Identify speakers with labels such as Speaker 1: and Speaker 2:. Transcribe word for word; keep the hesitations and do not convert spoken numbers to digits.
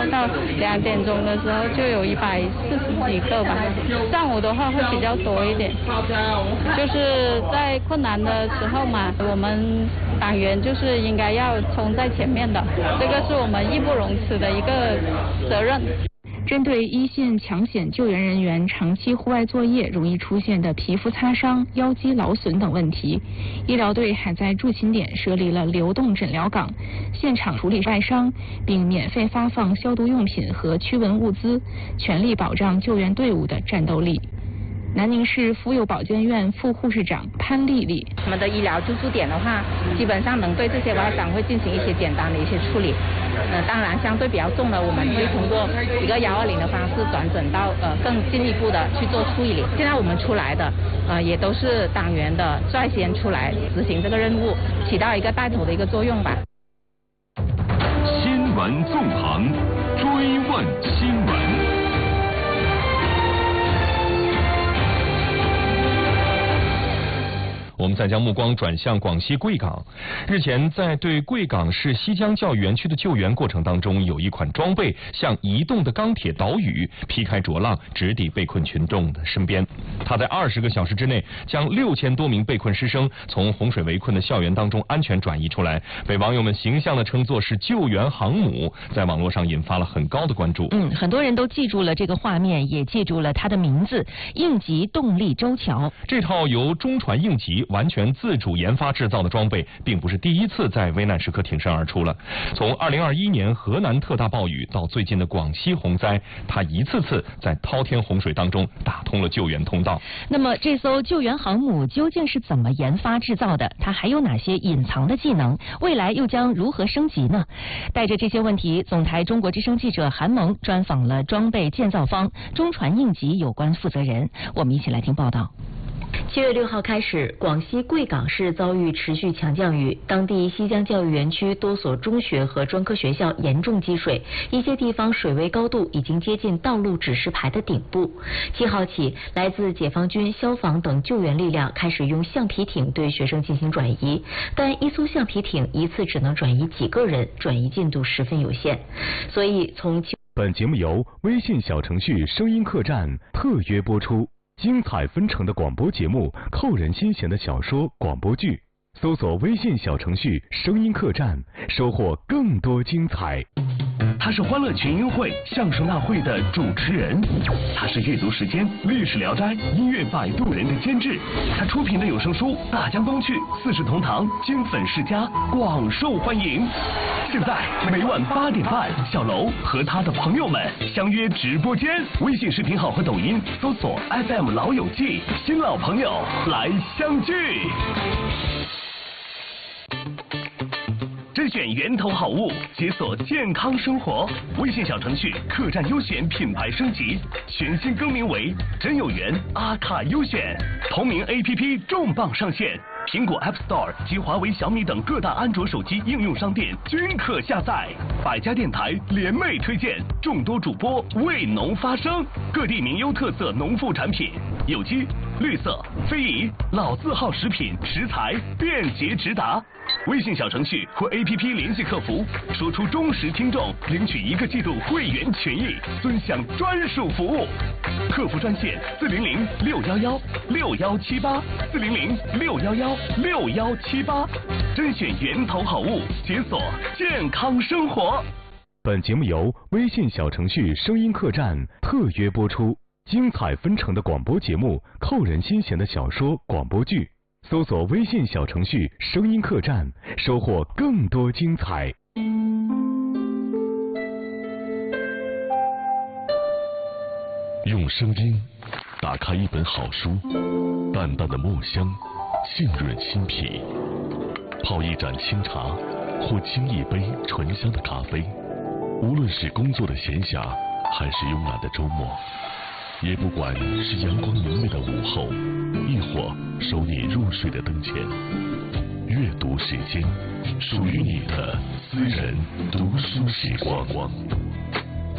Speaker 1: 后到两点钟的时候就有一百四十几个吧。上午的话会比较多一点，就是在困难的时候嘛，我们党员就是应该要冲在前面的，这个是我们义不容辞的一个责任。
Speaker 2: 针对一线抢险救援人员长期户外作业容易出现的皮肤擦伤、腰肌劳损等问题，医疗队还在驻勤点设立了流动诊疗岗，现场处理外伤，并免费发放消毒用品和驱蚊物资，全力保障救援队伍的战斗力。南宁市妇幼保健院副护士长潘丽丽：
Speaker 3: 我们的医疗住宿点的话，基本上能对这些外伤会进行一些简单的一些处理。呃，当然相对比较重的，我们会通过一个幺二零的方式转诊到呃更进一步的去做处理。现在我们出来的呃也都是党员的率先出来执行这个任务，起到一个带头的一个作用吧。
Speaker 4: 新闻纵横，追问新闻。我们再将目光转向广西贵港。日前，在对贵港市西江教育园区的救援过程当中，有一款装备像移动的钢铁岛屿，劈开浊浪，直抵被困群众的身边。它在二十个小时之内，将六千多名被困师生从洪水围困的校园当中安全转移出来，被网友们形象地称作是救援航母，在网络上引发了很高的关注。
Speaker 5: 嗯，很多人都记住了这个画面，也记住了它的名字——应急动力舟桥。
Speaker 4: 这套由中船应急完全自主研发制造的装备，并不是第一次在危难时刻挺身而出了。从二零二一年河南特大暴雨到最近的广西洪灾，它一次次在滔天洪水当中打通了救援通道。
Speaker 5: 那么，这艘救援航母究竟是怎么研发制造的？它还有哪些隐藏的技能？未来又将如何升级呢？带着这些问题，总台中国之声记者韩萌专访了装备建造方中船应急有关负责人，我们一起来听报道。
Speaker 6: 七月六号开始，广西贵港市遭遇持续强降雨，当地西江教育园区多所中学和专科学校严重积水，一些地方水位高度已经接近道路指示牌的顶部。七号起，来自解放军、消防等救援力量开始用橡皮艇对学生进行转移，但一艘橡皮艇一次只能转移几个人，转移进度十分有限，所以从
Speaker 7: 本节目由微信小程序声音客栈特约播出。精彩纷呈的广播节目，扣人心弦的小说、广播剧，搜索微信小程序声音客栈，收获更多精彩。
Speaker 8: 他是欢乐群英会相声大会的主持人，他是阅读时间历史聊斋音乐摆渡人的监制，他出品的有声书《大江东去》《四世同堂》经粉世家广受欢迎。现在每晚八点半，小楼和他的朋友们相约直播间，微信视频号和抖音搜索 F M 老友记，新老朋友来相聚。甄选源头好物，解锁健康生活。微信小程序客栈优选品牌升级，全新更名为真有缘阿卡优选。同名 A P P 重磅上线，苹果 App Store 及华为、小米等各大安卓手机应用商店均可下载。百家电台联袂推荐，众多主播为农发声，各地名优特色农副产品，有机、绿色、非遗、老字号食品食材便捷直达。微信小程序或 A P P 联系客服，说出忠实听众，领取一个季度会员权益，尊享专属服务。客服专线四零零六幺幺六幺七八四零零六幺幺六幺七八，甄选源头好物，解锁健康生活。
Speaker 7: 本节目由微信小程序声音客栈特约播出。精彩纷呈的广播节目，扣人心弦的小说、广播剧。搜索微信小程序声音客栈，收获更多精彩。
Speaker 4: 用声音打开一本好书，淡淡的墨香浸润心脾，泡一盏清茶或沏一杯醇香的咖啡，无论是工作的闲暇还是慵懒的周末，也不管是阳光明媚的午后，亦或收你入睡的灯前，阅读时间，属于你的私人读书时光。